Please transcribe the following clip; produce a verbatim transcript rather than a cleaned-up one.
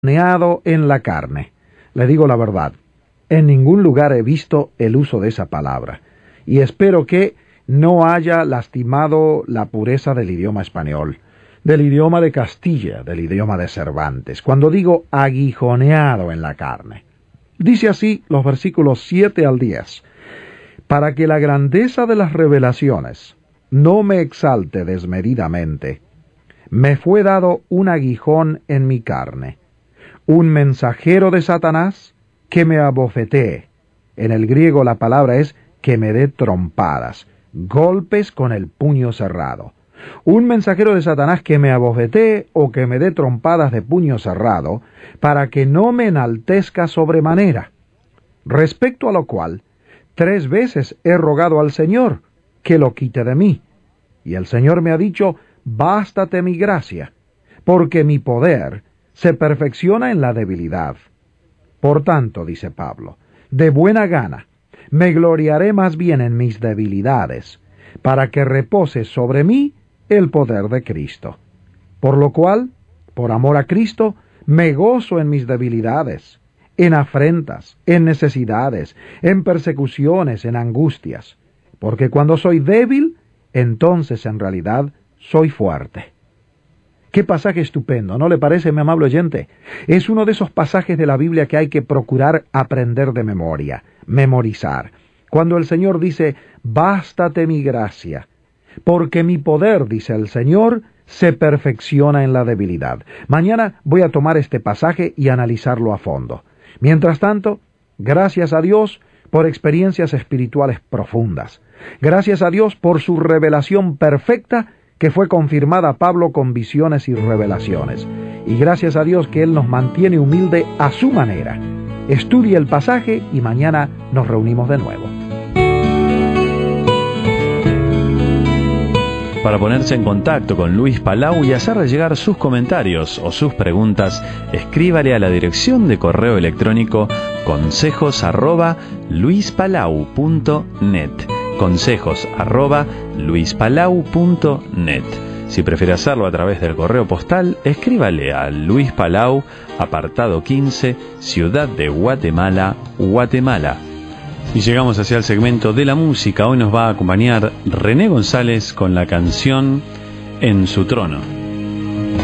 aguijoneado en la carne. Le digo la verdad, en ningún lugar he visto el uso de esa palabra, y espero que no haya lastimado la pureza del idioma español, del idioma de Castilla, del idioma de Cervantes, cuando digo aguijoneado en la carne. Dice así los versículos siete al diez, para que la grandeza de las revelaciones no me exalte desmedidamente, me fue dado un aguijón en mi carne, un mensajero de Satanás que me abofetee. En el griego la palabra es que me dé trompadas, golpes con el puño cerrado. Un mensajero de Satanás que me abofetee o que me dé trompadas de puño cerrado, para que no me enaltezca sobremanera. Respecto a lo cual, tres veces he rogado al Señor que lo quite de mí. Y el Señor me ha dicho, bástate mi gracia, porque mi poder se perfecciona en la debilidad. Por tanto, dice Pablo, de buena gana, me gloriaré más bien en mis debilidades, para que repose sobre mí el poder de Cristo. Por lo cual, por amor a Cristo, me gozo en mis debilidades, en afrentas, en necesidades, en persecuciones, en angustias, porque cuando soy débil, entonces en realidad soy fuerte. Qué pasaje estupendo, ¿no le parece, mi amable oyente? Es uno de esos pasajes de la Biblia que hay que procurar aprender de memoria, memorizar. Cuando el Señor dice, bástate mi gracia, porque mi poder, dice el Señor, se perfecciona en la debilidad. Mañana voy a tomar este pasaje y analizarlo a fondo. Mientras tanto, gracias a Dios por experiencias espirituales profundas. Gracias a Dios por su revelación perfecta que fue confirmada a Pablo con visiones y revelaciones. Y gracias a Dios que Él nos mantiene humilde a su manera. Estudie el pasaje y mañana nos reunimos de nuevo. Para ponerse en contacto con Luis Palau y hacerle llegar sus comentarios o sus preguntas, escríbale a la dirección de correo electrónico consejos arroba luispalau punto net. consejos arroba luispalau punto net. Si prefiere hacerlo a través del correo postal, escríbale a Luis Palau, apartado quince, Ciudad de Guatemala, Guatemala. Y llegamos hacia el segmento de la música. Hoy nos va a acompañar René González con la canción En su trono.